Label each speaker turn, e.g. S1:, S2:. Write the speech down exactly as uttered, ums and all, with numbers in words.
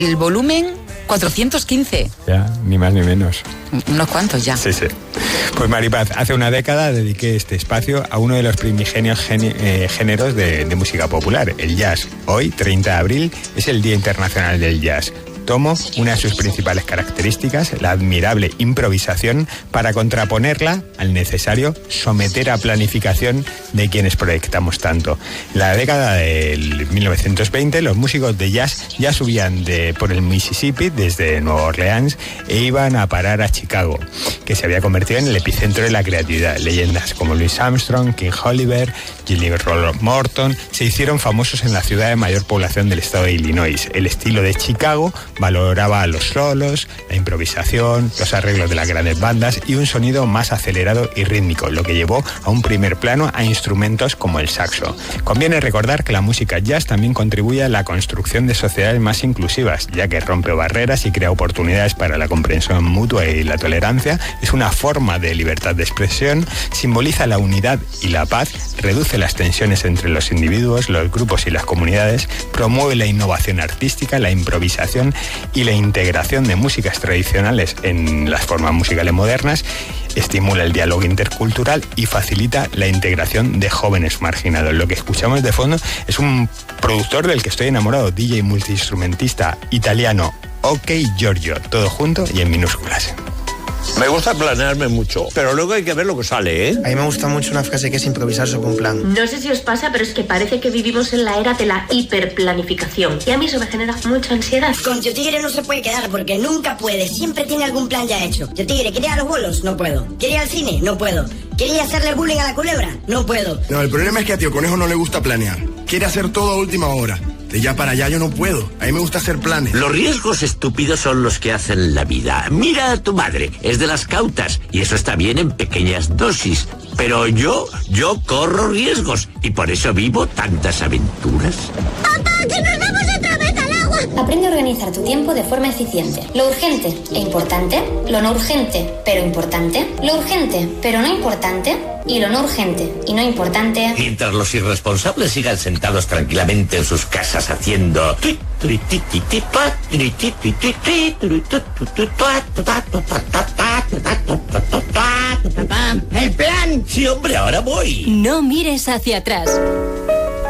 S1: El volumen cuatrocientos quince.
S2: Ya, ni más ni menos.
S1: Unos cuantos ya.
S2: Sí, sí. Pues Maripaz, hace una década dediqué este espacio a uno de los primigenios geni- eh, géneros de, de música popular, el jazz. Hoy, treinta de abril, es el Día Internacional del Jazz. Tomo una de sus principales características, la admirable improvisación, para contraponerla al necesario someter a planificación de quienes proyectamos tanto. En la década del mil novecientos veinte, los músicos de jazz ya subían de, por el Mississippi desde Nueva Orleans e iban a parar a Chicago, que se había convertido en el epicentro de la creatividad. Leyendas como Louis Armstrong, King Oliver, Gilly Roll Morton se hicieron famosos en la ciudad de mayor población del estado de Illinois. El estilo de Chicago valoraba los solos, la improvisación, los arreglos de las grandes bandas y un sonido más acelerado y rítmico, lo que llevó a un primer plano a instrumentos como el saxo. Conviene recordar que la música jazz también contribuye a la construcción de sociedades más inclusivas, ya que rompe barreras y crea oportunidades para la comprensión mutua y la tolerancia, es una forma de libertad de expresión, simboliza la unidad y la paz, reduce las tensiones entre los individuos, los grupos y las comunidades, promueve la innovación artística, la improvisación y la integración de músicas tradicionales en las formas musicales modernas, estimula el diálogo intercultural y facilita la integración de jóvenes marginados. Lo que escuchamos de fondo es un productor del que estoy enamorado, D J y multiinstrumentista italiano, OK Giorgio, todo junto y en minúsculas.
S3: Me gusta planearme mucho, pero luego hay que ver lo que sale, ¿eh?
S4: A mí me gusta mucho una frase que es improvisar sobre un plan.
S5: No sé si os pasa, pero es que parece que vivimos en la era de la hiperplanificación. Y a mí eso me genera mucha ansiedad.
S6: Con Yo Tigre no se puede quedar porque nunca puede. Siempre tiene algún plan ya hecho. Yo Tigre, ¿quería ir a los bolos? No puedo. ¿Quería ir al cine? No puedo. ¿Quería hacerle bullying a la culebra? No puedo.
S7: No, el problema es que a Tío Conejo no le gusta planear. Quiere hacer todo a última hora. De ya para allá yo no puedo. A mí me gusta hacer planes.
S8: Los riesgos estúpidos son los que hacen la vida. Mira a tu madre, es de las cautas. Y eso está bien en pequeñas dosis. Pero yo, yo corro riesgos. Y por eso vivo tantas aventuras.
S9: ¡Papá, que nos vamos otra vez al agua! Aprende a organizar tu tiempo de forma eficiente. Lo urgente e importante. Lo no urgente, pero importante. Lo urgente, pero no importante. Y lo no urgente y no importante.
S8: Mientras los irresponsables sigan sentados tranquilamente en sus casas haciendo...
S9: ¡El plan!
S8: Sí, hombre, ahora voy.
S10: No mires hacia atrás.